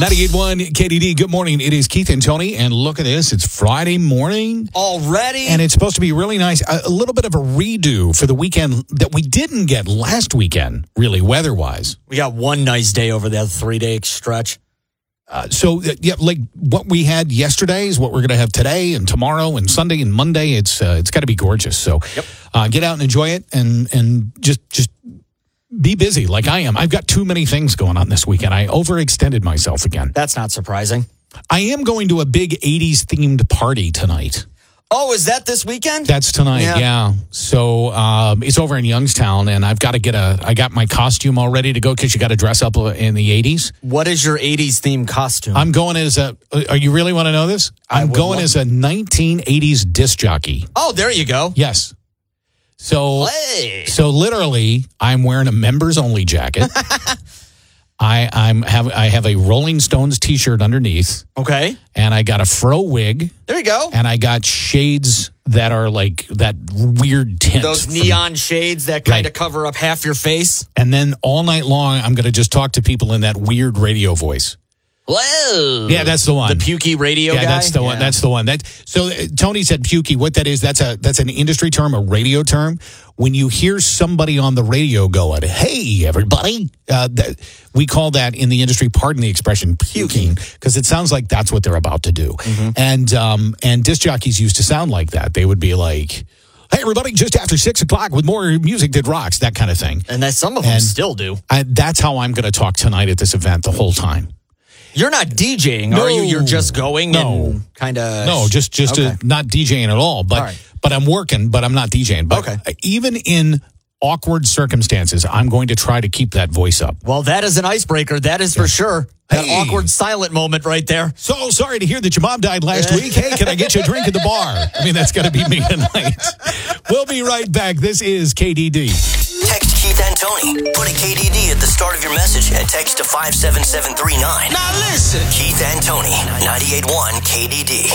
98.1 KDD, good morning. It is Keith and Tony, and look at this. It's Friday morning. Already? And it's supposed to be really nice. A little bit of a redo for the weekend that we didn't get last weekend, really, weather-wise. We got one nice day over that 3-day stretch. Like what we had yesterday is what we're going to have today and tomorrow and Sunday and Monday. It's got to be gorgeous. So get out and enjoy it and just be busy like I am. I've got too many things going on this weekend. I overextended myself again. That's not surprising. I am going to a big 80s themed party tonight. Oh, is that this weekend? That's tonight, yeah. So it's over in Youngstown, and I've got to I got my costume all ready to go because you got to dress up in the 80s. What is your 80s themed costume? I'm going as you really want to know this? I'm going as a 1980s disc jockey. Oh, there you go. Yes. So literally, I'm wearing a members only jacket. I have a Rolling Stones t-shirt underneath. Okay. And I got a fro wig. There you go. And I got shades that are like that weird tint. Those neon shades that kind of cover up half your face. And then all night long, I'm going to just talk to people in that weird radio voice. Whoa. Yeah, that's the one. The pukey radio guy? Yeah, that's the one. That's the one. So Tony said pukey. What that is, that's an industry term, a radio term. When you hear somebody on the radio going, "Hey, everybody," we call that in the industry, pardon the expression, puking, because it sounds like that's what they're about to do. Mm-hmm. And disc jockeys used to sound like that. They would be like, "Hey, everybody, just after 6 o'clock with more music that rocks," that kind of thing. And some of them still do. That's how I'm going to talk tonight at this event the whole time. You're not DJing, are you? You're just going and kind of... No, just not DJing at all. But I'm working, but I'm not DJing. But even in awkward circumstances, I'm going to try to keep that voice up. Well, that is an icebreaker. That is for sure. That awkward silent moment right there. So sorry to hear that your mom died last week. Hey, can I get you a drink at the bar? I mean, that's got to be me tonight. We'll be right back. This is KDD. Text Keith and Tony. Put a KDD at the start of your message and text to 57739. Now listen. Keith and Tony, 98.1 KDD.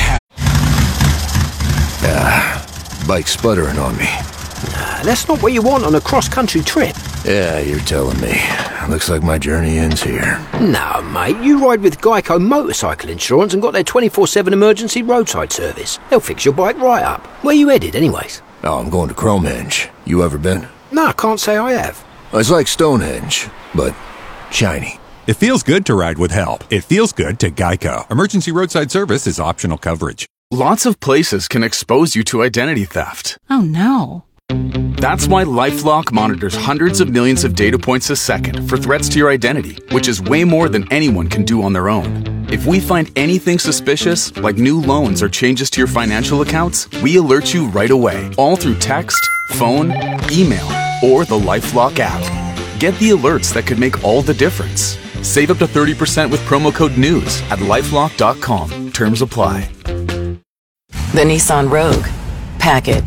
Bike sputtering on me. That's not what you want on a cross-country trip. Yeah, you're telling me. Looks like my journey ends here. No, mate, you ride with Geico Motorcycle Insurance and got their 24/7 emergency roadside service. They'll fix your bike right up. Where you headed, anyways? Oh, I'm going to Cromenge. You ever been? No, I can't say I have. It's like Stonehenge, but shiny. It feels good to ride with help. It feels good to Geico. Emergency roadside service is optional coverage. Lots of places can expose you to identity theft. Oh, no. That's why LifeLock monitors hundreds of millions of data points a second for threats to your identity, which is way more than anyone can do on their own. If we find anything suspicious, like new loans or changes to your financial accounts, we alert you right away, all through text, phone, email, or the LifeLock app. Get the alerts that could make all the difference. Save up to 30% with promo code NEWS at LifeLock.com. Terms apply. The Nissan Rogue. Pack it.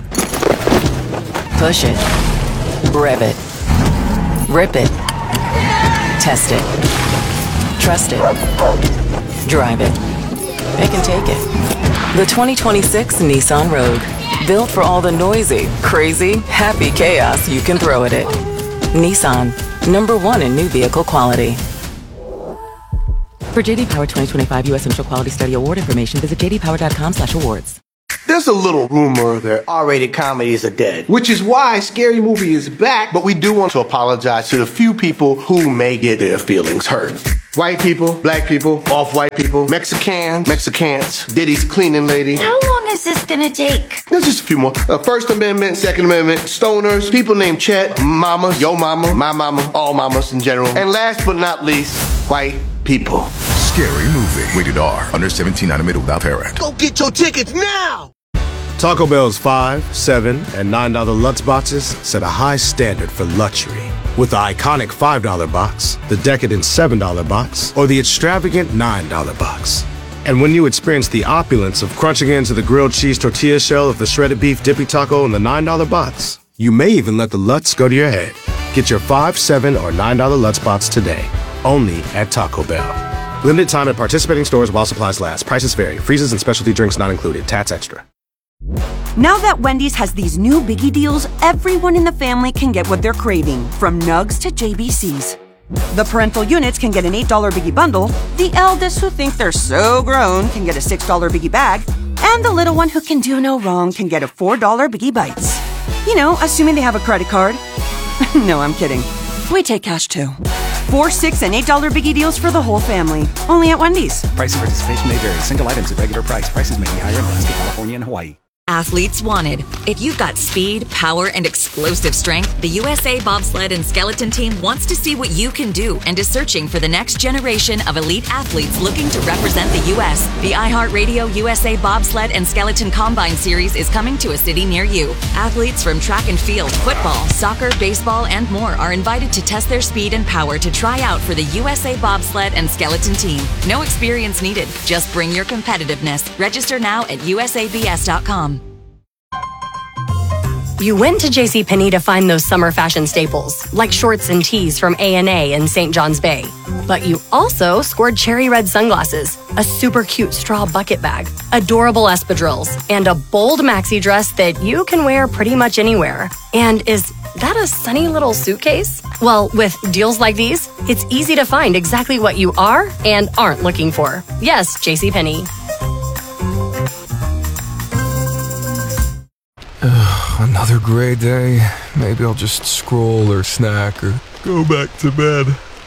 Push it. Rev it. Rip it. Test it. Trust it. Drive it. It can take it. The 2026 Nissan Rogue. Built for all the noisy, crazy, happy chaos you can throw at it. Nissan. #1 in new vehicle quality. For JD Power 2025 U.S. Initial Quality Study Award information, visit jdpower.com/awards. There's a little rumor that R-rated comedies are dead, which is why Scary Movie is back, but we do want to apologize to the few people who may get their feelings hurt. White people, black people, off-white people, Mexicans, Diddy's cleaning lady. How long is this gonna take? There's just a few more. First Amendment, Second Amendment, stoners, people named Chet, mama, yo mama, my mama, all mamas in general. And last but not least, white people. Scary Movie. Rated R. Under 17 animated without parent. Go get your tickets now! Taco Bell's $5, $7, and $9 Lutz boxes set a high standard for luxury. With the iconic $5 box, the decadent $7 box, or the extravagant $9 box. And when you experience the opulence of crunching into the grilled cheese tortilla shell of the shredded beef dippy taco in the $9 box, you may even let the Lutz go to your head. Get your $5, $7, or $9 Lutz box today, only at Taco Bell. Limited time at participating stores while supplies last. Prices vary. Freezes and specialty drinks not included. Tats extra. Now that Wendy's has these new biggie deals, everyone in the family can get what they're craving, from nugs to JBCs. The parental units can get an $8 Biggie bundle, the eldest who think they're so grown can get a $6 Biggie bag, and the little one who can do no wrong can get a $4 Biggie Bites. You know, assuming they have a credit card. No, I'm kidding. We take cash too. 4, $6, and $8 Biggie deals for the whole family. Only at Wendy's. Price and participation may vary. Single items at regular price. Prices may be higher in Alaska, California, and Hawaii. Athletes wanted. If you've got speed, power, and explosive strength, the USA Bobsled and Skeleton Team wants to see what you can do and is searching for the next generation of elite athletes looking to represent the U.S. The iHeartRadio USA Bobsled and Skeleton Combine Series is coming to a city near you. Athletes from track and field, football, soccer, baseball, and more are invited to test their speed and power to try out for the USA Bobsled and Skeleton Team. No experience needed. Just bring your competitiveness. Register now at usabs.com. You went to JCPenney to find those summer fashion staples, like shorts and tees from A&A in St. John's Bay. But you also scored cherry red sunglasses, a super cute straw bucket bag, adorable espadrilles, and a bold maxi dress that you can wear pretty much anywhere. And is that a sunny little suitcase? Well, with deals like these, it's easy to find exactly what you are and aren't looking for. Yes, JCPenney. Another gray day. Maybe I'll just scroll or snack or go back to bed.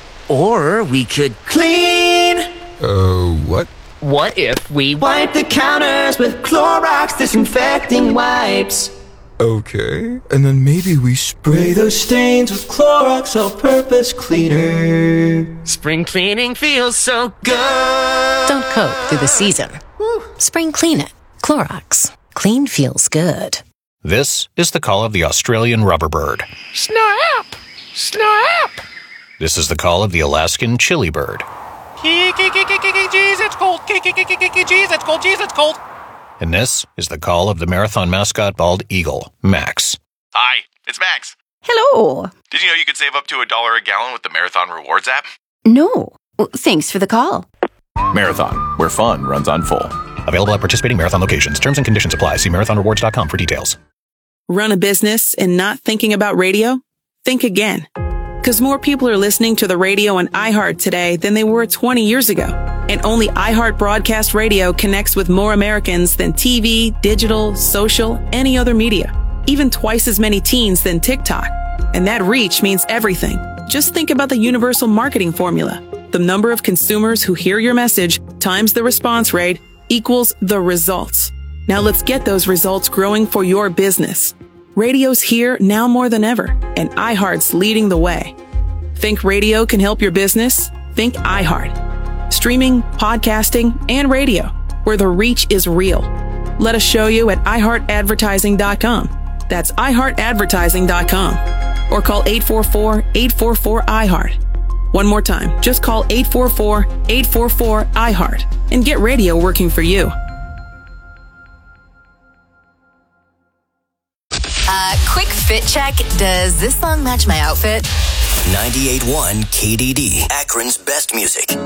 Or we could clean. What? What if we wipe the counters with Clorox disinfecting wipes? Okay. And then maybe we spray those stains with Clorox all-purpose cleaner. Spring cleaning feels so good. Don't coat through the season. Spring clean it. Clorox. Clean feels good. This is the call of the Australian rubber bird. Snap! Snap! This is the call of the Alaskan chili bird. Jeez, it's cold. Jeez, it's cold. Jeez, it's cold. And this is the call of the marathon mascot bald eagle, Max. Hi, it's Max. Hello. Did you know you could save up to $1 a gallon with the Marathon Rewards app? No. Well, thanks for the call. Marathon, where fun runs on full. Available at participating Marathon locations. Terms and conditions apply. See marathonrewards.com for details. Run a business and not thinking about radio? Think again. Because more people are listening to the radio on iHeart today than they were 20 years ago. And only iHeart Broadcast Radio connects with more Americans than TV, digital, social, any other media. Even twice as many teens than TikTok. And that reach means everything. Just think about the universal marketing formula. The number of consumers who hear your message times the response rate equals the results. Now let's get those results growing for your business. Radio's here now more than ever, and iHeart's leading the way. Think radio can help your business? Think iHeart. Streaming, podcasting, and radio, where the reach is real. Let us show you at iHeartAdvertising.com. That's iHeartAdvertising.com. Or call 844-844-iHeart. One more time, just call 844-844-iHeart and get radio working for you. Quick fit check. Does this song match my outfit? 98.1 KDD, Akron's best music.